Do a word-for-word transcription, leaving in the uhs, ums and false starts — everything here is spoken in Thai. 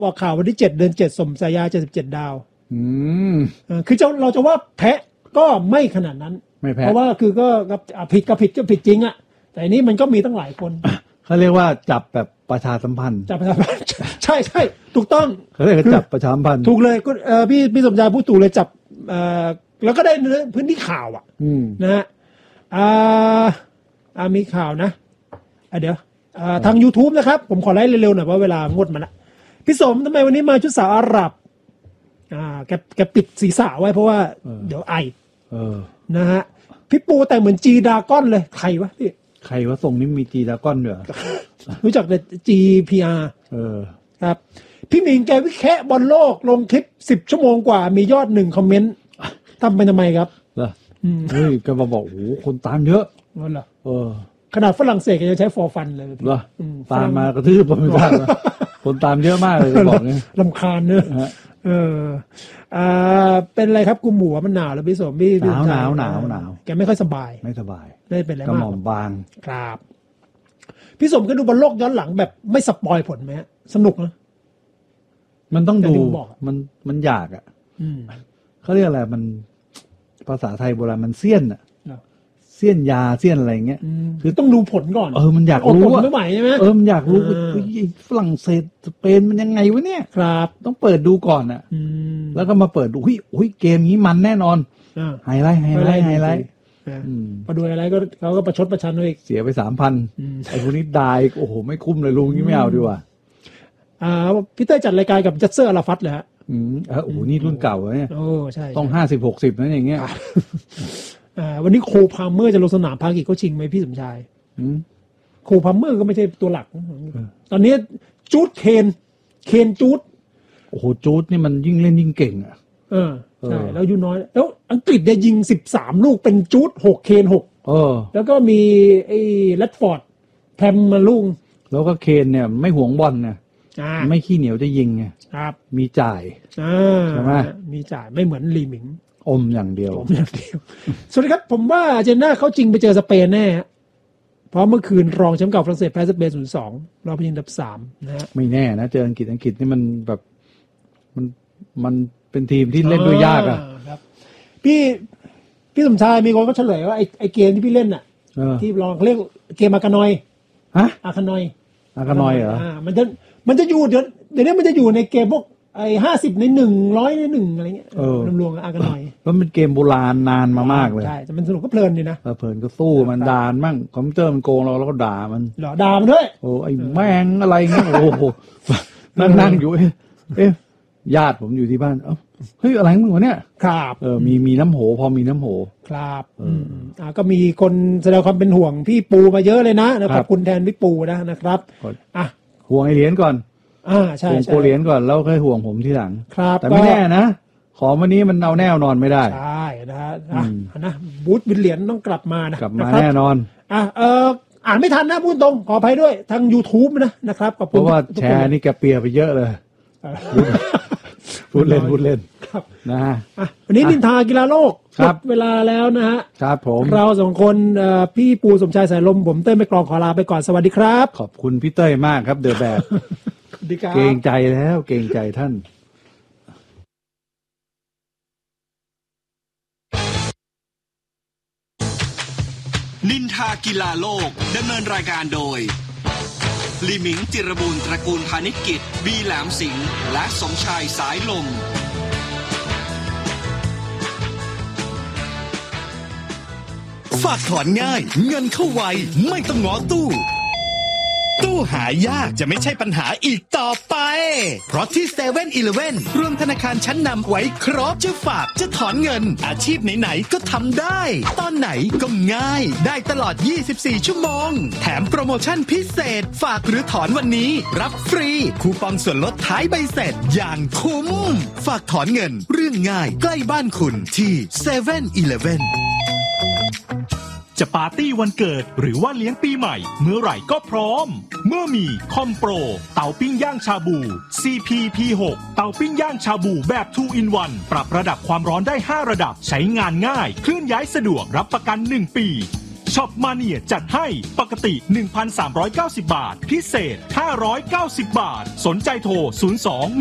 บอกข่าววันที่เจ็ดเดือนเจ็ดสมสายาเจ็ดสิบเจ็ดดาวอืมคือจะเราจะว่าแพ้ก็ไม่ขนาดนั้นไม่แพ้เพราะว่าคือก็ผิดก็ผิดก็ผิดจริงอ่ะแต่อันนี้มันก็มีตั้งหลายคนเขาเรียกว่าจับแบบประชาสัมพันธ์จับประชาสัมพันธ์ใช่ใช่ถูกต้องเขาเรียกจับประชาสัมพันธ์ถูกเลยก็เออพี่พี่สมชายพูดถูกเลยจับเอ่อแล้วก็ได้เนื้อพื้นที่ข่าวอ่ะนะฮะอ่าอ่ามีข่าวนะอ่ะเดี๋ยวอ่าทาง YouTube นะครับผมขอไล่เร็วๆหน่อยเพราะเวลางดมาละพี่สมทำไมวันนี้มาชุดสาวอาหรับอ่าแกแกปิดศีรษะไว้เพราะว่าเดี๋ยวไอเออนะฮะพี่ปูแต่งเหมือนจีดาก้อนเลยใครวะพี่ใครวะทรงนี้มีจีดาก้อนด้วยรู้จักแต่ จี พี อาร์เออครับพี่หมิงแกวิเคราะห์บอลโลกลงคลิปสิบชั่วโมงกว่ามียอดหนึ่งคอมเมนต์ทำไปทำไมครับเหรอเฮ้ยแกมาบอกโอ้โหคนตามเยอะนั่นเหรอเออขนาดฝรั่งเศสแกยังใช้ for fun เลยเหรอตามมากระทืบผมไม่ได้คนตามเยอะมากเลยจะบอกเนี่ยรำคาญเนอะเอออ่าเป็นอะไรครับกุมหัวมันหนาวแล้วพี่สมพี่หนาวหนาวหนาวหนาวแกไม่ค่อยสบายไม่สบายได้เป็นอะไรมากกระหม่อมบางครับพี่สมก็ดูบอลโลกย้อนหลังแบบไม่สปอยผลไหมสนุกนะมันต้องดูมันมันอยากอ่ะเขาเรียกอะไรมันภาษาไทยโบราณมันเสี้ยนอ่ะเสี้ยนยาเสี้ยนอะไรเงี้ยคือต้องดูผลก่อนเออมันอยากรู้ว่าไม่ใหม่ใช่ไหมเออมันอยากรู้ว่าฝรั่งเศสสเปนมันยังไงวะเนี่ยครับต้องเปิดดูก่อนอ่ะแล้วก็มาเปิดดูหุ้ยหุ้ยเกมนี้มันแน่นอนไฮไลท์ไฮไลท์ไฮไลท์พอดูอะไรก็เขาก็ประชดประชันด้วยเสียไปสามพันไอ้พวกนี้ได้โอ้โหไม่คุ้มเลยลุงนี้ไม่เอาดีกว่าอ่าพี่เต้จัดรายการกับจัสเซอร์อาราฟัตเลยฮะอืมเออโอ้โหนี่รุ่นเก่าเนี่ยโอ้ใช่ต้องห้าสิบหกสิบนั่นอย่างเงี้ยอ่าวันนี้โคพาเมอร์จะลงสนามพากิเขาชิงไหมพี่สมชายโคพาเมอร์ก็ไม่ใช่ตัวหลักตอนนี้จูดเคนเคนจูดโอ้โหจูดนี่มันยิ่งเล่นยิ่งเก่งอ่ะเออใช่แล้วยูน้อยแล้วอังกฤษเนี่ยยิงสิบสามลูกเป็นจูดหกเคนหกเออแล้วก็มีไอ้แรดฟอร์ดแพมมาลุงแล้วก็เคนเนี่ยไม่หวงบอลไงไม่ขี้เหนียวจะยิงไงครับมีจ่ายใช่ไหมมีจ่ายไม่เหมือนลีหมิงอมอย่างเดียวอมอย่างเดียวสวัสดีครับผมว่าอาร์เจนตินาเขาจริงไปเจอสเปนแน่เพราะเมื่อคืนรองแชมป์เก่าฝรั่งเศสแพ้สเปน ศูนย์สอง รอบชิงอันดับสามนะฮะไม่แน่นะเจออังกฤษอังกฤษนี่มันแบบมันมันเป็นทีมที่เล่นด้วยยากอ่ะครับพี่พี่สมชายมีคนก็เฉลยว่าไอ้ไอ้เกมที่พี่เล่นน่ะที่ลองเรียกเกมอากานอยฮะอาคานอยอากานอยเหรออ่ามันจะมันจะอยู่เดี๋ยวเดี๋ยวนี้มันจะอยู่ในเกมพวกไอ้ห้าสิบในหนึ่งร้อยในหนึ่งอะไรเงี้ยรวมๆอากานอยแล้วมันเกมโบราณนานมามากเลยใช่แต่มันสนุกก็เพลินดีนะเพลินก็สู้มันด่ามั่งคอมพิวเตอร์มันโกงเราแล้วก็ด่ามันเหรอด่ามันด้วยโอ้ไอ้แม่งอะไรเงี้ยโอ้โหนั่งนั่งอยู่เอ๊ะญาติผมอยู่ที่บ้านเอ้าเฮ้ยอะไรมึงวะเนี่ยครับเออมีมีน้ำโหพอมีน้ำโหครับอืมอ่าก็มีคนแสดงความเป็นห่วงพี่ปูมาเยอะเลยนะนะครับคุณแทนพี่ปูนะนะครับอ่ะห่วงไอ้เหรียญก่อนอ่าใช่ห่วงโกเหรียญก่อนแล้วค่อยห่วงผมทีหลังครับแต่ไม่แน่นะขอวันนี้มันเอาแน่นอนไม่ได้ใช่นะฮะนะบูธวิลเหรียญต้องกลับมานะกลับมาแน่นอนอ่ะเอออ่านไม่ทันนะพูดตรงขออภัยด้วยทาง YouTube นะนะครับขอบคุณเพราะว่าแชร์นี่แกเปียไปเยอะเลยพูดเล่นพูดเล่นครับนะฮะวันนี้นินทากีฬาโลกหมดเวลาแล้วนะฮะครับผมเราสองคนพี่ปูสมชายสายลมผมเต้ยไม่กรองขอลาไปก่อนสวัสดีครับขอบคุณพี่เต้ยมากครับเดอะแบบเกรงใจแล้วเกรงใจท่านนินทากีฬาโลกดำเนินรายการโดยลีหมิงจิรบูรณ์ตระกูลพาณิชกิจบีแหลมสิงห์และสมชายสายลมฝากถอนง่ายเงินเข้าไวไม่ต้องง้อตู้ตู้หายากจะไม่ใช่ปัญหาอีกต่อไปเพราะที่ เซเว่นอีเลฟเว่น รวมธนาคารชั้นนำไว้ครบจะฝากจะถอนเงินอาชีพไหนๆก็ทำได้ตอนไหนก็ง่ายได้ตลอดยี่สิบสี่ชั่วโมงแถมโปรโมชั่นพิเศษฝากหรือถอนวันนี้รับฟรีคูปองส่วนลดท้ายใบเสร็จอย่างคุ้มฝากถอนเงินเรื่องง่ายใกล้บ้านคุณที่ เซเว่นอีเลฟเว่นจะปาร์ตี้วันเกิดหรือว่าเลี้ยงปีใหม่เมื่อไหร่ก็พร้อมเมื่อมีคอมโปรเตาปิ้งย่างชาบู ซี พี พี หก เตาปิ้งย่างชาบูแบบ ทู อิน วัน ปรับระดับความร้อนได้ห้าระดับใช้งานง่ายเคลื่อนย้ายสะดวกรับประกันหนึ่งปีช็อปมาเนียจัดให้ปกติ หนึ่งพันสามร้อยเก้าสิบ บาทพิเศษห้าร้อยเก้าสิบบาทสนใจโทรศูนย์ สอง